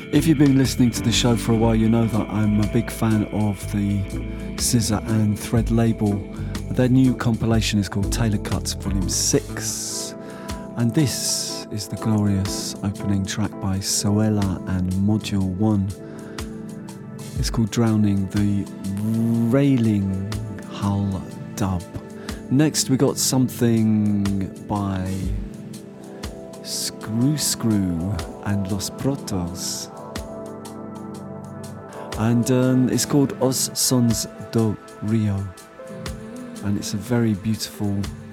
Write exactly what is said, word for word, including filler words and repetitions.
If you've been listening to the show for a while, you know that I'm a big fan of the Scissor and Thread label. Their new compilation is called Taylor Cuts Volume six. And this is the glorious opening track by Soela and Module one. It's called Drowning, the Railing Hull dub. Next we got something by Screw Screw and Los Protos. And um, it's called Os Sons do Rio. And it's a very beautiful